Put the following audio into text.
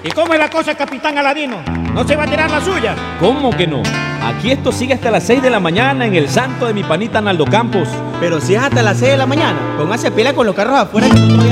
¿Y cómo es la cosa, capitán Aladino? ¿No se va a tirar la suya? ¿Cómo que no? Aquí esto sigue hasta las 6 de la mañana en el santo de mi panita Naldo Campos. Pero si es hasta las 6 de la mañana, póngase pila con los carros afuera que nosotros